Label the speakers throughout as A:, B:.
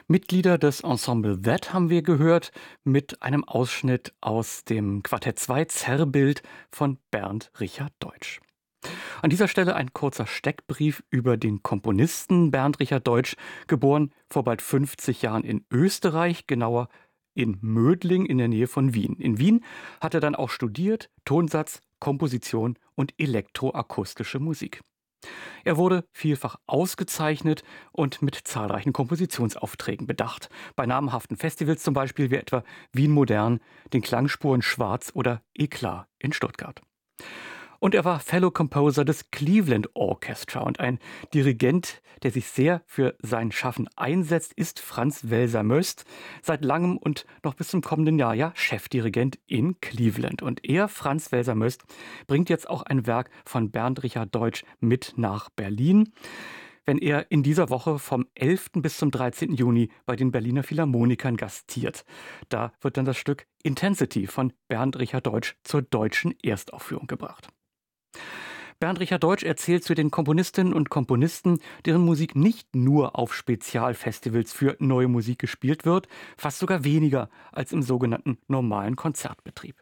A: Mitglieder des Ensemble That haben wir gehört mit einem Ausschnitt aus dem Quartett 2 Zerrbild von Bernd Richard Deutsch. An dieser Stelle ein kurzer Steckbrief über den Komponisten Bernd Richard Deutsch, geboren vor bald 50 Jahren in Österreich, genauer in Mödling in der Nähe von Wien. In Wien hat er dann auch studiert, Tonsatz, Komposition und elektroakustische Musik. Er wurde vielfach ausgezeichnet und mit zahlreichen Kompositionsaufträgen bedacht. Bei namhaften Festivals zum Beispiel wie etwa Wien Modern, den Klangspuren Schwarz oder Eklat in Stuttgart. Und er war Fellow Composer des Cleveland Orchestra und ein Dirigent, der sich sehr für sein Schaffen einsetzt, ist Franz Welser-Möst, seit langem und noch bis zum kommenden Jahr ja Chefdirigent in Cleveland. Und er, Franz Welser-Möst, bringt jetzt auch ein Werk von Bernd Richard Deutsch mit nach Berlin, wenn er in dieser Woche vom 11. bis zum 13. Juni bei den Berliner Philharmonikern gastiert. Da wird dann das Stück Intensity von Bernd Richard Deutsch zur deutschen Erstaufführung gebracht. Bernd Richard Deutsch erzählt zu den Komponistinnen und Komponisten, deren Musik nicht nur auf Spezialfestivals für neue Musik gespielt wird, fast sogar weniger als im sogenannten normalen Konzertbetrieb.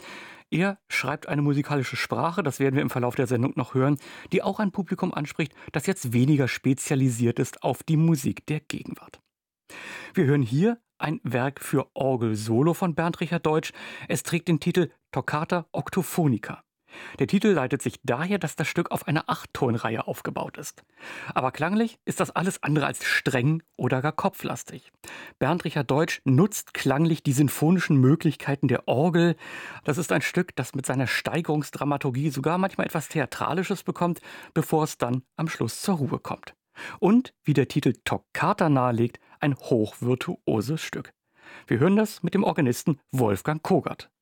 A: Er schreibt eine musikalische Sprache, das werden wir im Verlauf der Sendung noch hören, die auch ein Publikum anspricht, das jetzt weniger spezialisiert ist auf die Musik der Gegenwart. Wir hören hier ein Werk für Orgel-Solo von Bernd Richard Deutsch. Es trägt den Titel Toccata Octophonica. Der Titel leitet sich daher, dass das Stück auf einer Achttonreihe aufgebaut ist. Aber klanglich ist das alles andere als streng oder gar kopflastig. Bernd Richard Deutsch nutzt klanglich die sinfonischen Möglichkeiten der Orgel. Das ist ein Stück, das mit seiner Steigerungsdramaturgie sogar manchmal etwas Theatralisches bekommt, bevor es dann am Schluss zur Ruhe kommt. Und, wie der Titel Toccata nahelegt, ein hochvirtuoses Stück. Wir hören das mit dem Organisten Wolfgang Kogert.